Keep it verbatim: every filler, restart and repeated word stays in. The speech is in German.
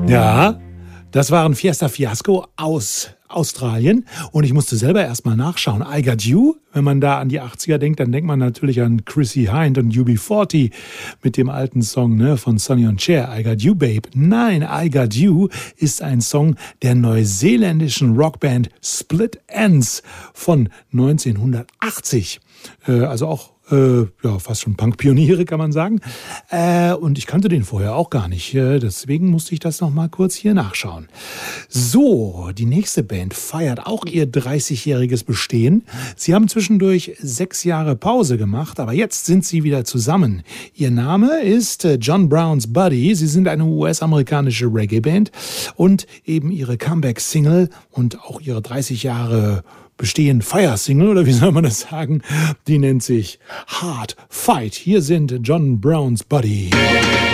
Ja, das waren Fiesta Fiasco aus Australien und ich musste selber erstmal nachschauen. I Got You, wenn man da an die achtziger denkt, dann denkt man natürlich an Chrissy Hind und U B vierzig mit dem alten Song, ne, von Sonny und Cher, I Got You Babe. Nein, I Got You ist ein Song der neuseeländischen Rockband Split Enz von neunzehnhundertachtzig. Äh, also auch Äh, ja, fast schon Punk-Pioniere, kann man sagen. Äh, und ich kannte den vorher auch gar nicht. Äh, deswegen musste ich das noch mal kurz hier nachschauen. So, die nächste Band feiert auch ihr dreißigjähriges Bestehen. Sie haben zwischendurch sechs Jahre Pause gemacht, aber jetzt sind sie wieder zusammen. Ihr Name ist John Brown's Buddy. Sie sind eine U S-amerikanische Reggae-Band und eben ihre Comeback-Single und auch ihre dreißig Jahre bestehen Fire-Single, oder wie soll man das sagen? Die nennt sich Hard Fight. Hier sind John Brown's Buddy.